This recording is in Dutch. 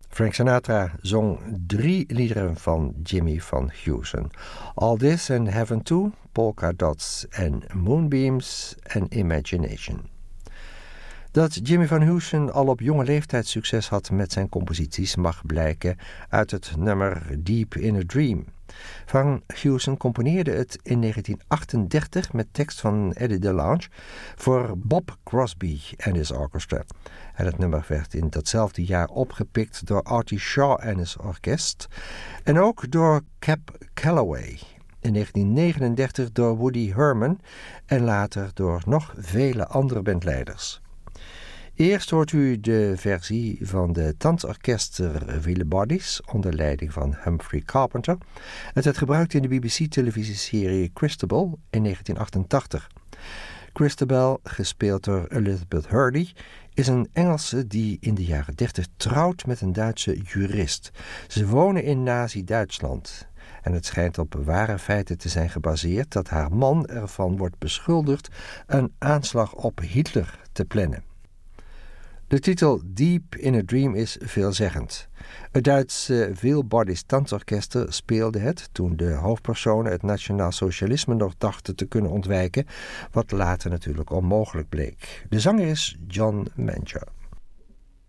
Frank Sinatra zong 3 liederen van Jimmy Van Heusen. All This and Heaven Too, Polka Dots en Moonbeams en Imagination. Dat Jimmy Van Heusen al op jonge leeftijd succes had met zijn composities mag blijken uit het nummer Deep in a Dream. Van Heusen componeerde het in 1938 met tekst van Eddie DeLange voor Bob Crosby en his orchestra. En het nummer werd in datzelfde jaar opgepikt door Artie Shaw en his orkest en ook door Cab Calloway. In 1939 door Woody Herman en later door nog vele andere bandleiders. Eerst hoort u de versie van de dansorkester Wheeler Bodies onder leiding van Humphrey Carpenter. Het werd gebruikt in de BBC-televisieserie Christabel in 1988. Christabel, gespeeld door Elizabeth Hurley, is een Engelse die in de jaren 30 trouwt met een Duitse jurist. Ze wonen in Nazi-Duitsland. En het schijnt op ware feiten te zijn gebaseerd dat haar man ervan wordt beschuldigd een aanslag op Hitler te plannen. De titel Deep in a Dream is veelzeggend. Het Duitse Wheeler Bodies dansorkester speelde het toen de hoofdpersonen het nationaal socialisme nog dachten te kunnen ontwijken, wat later natuurlijk onmogelijk bleek. De zanger is John Manger.